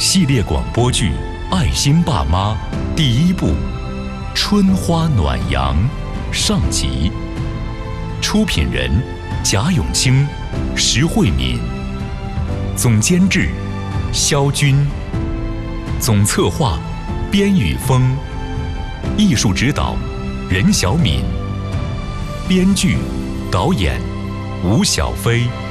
系列广播剧《爱心爸妈》第1部《春花暖阳》上集。出品人：贾永清、石慧敏。总监制：肖军。总策划：边雨峰。艺术指导：任小敏。编剧、导演：吴小飞。